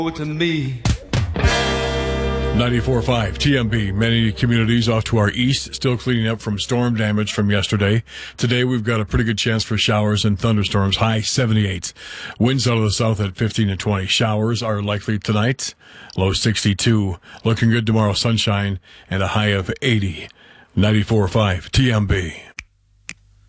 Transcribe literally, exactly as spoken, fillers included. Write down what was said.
to me. ninety-four point five T M B. Many communities off to our east still cleaning up from storm damage from yesterday. Today we've got a pretty good chance for showers and thunderstorms. High seventy-eight. Winds out of the south at fifteen to twenty. Showers are likely tonight. Low sixty-two. Looking good tomorrow. Sunshine and a high of eighty. ninety-four point five T M B.